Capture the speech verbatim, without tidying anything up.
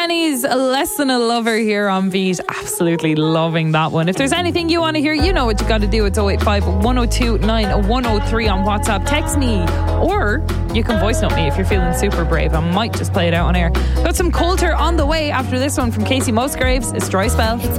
Kenny's Less Than a Lover here on Beat. Absolutely loving that one. If there's anything you want to hear, you know what you got to do. It's oh eight five, one oh two, nine one oh three on WhatsApp. Text me, or you can voice note me if you're feeling super brave. I might just play it out on air. Got some Coulter on the way after this one from Casey Musgraves. It's Dry Spell.